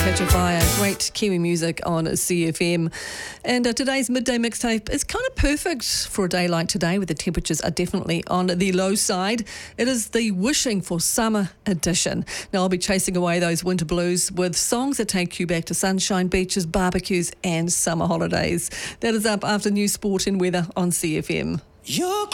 Catch a Fire. Great Kiwi music on CFM. And today's midday mixtape is kind of perfect for a day like today, where the temperatures are definitely on the low side. It is the Wishing for Summer edition. Now, I'll be chasing away those winter blues with songs that take you back to sunshine, beaches, barbecues and summer holidays. That is up after News Sport and Weather on CFM.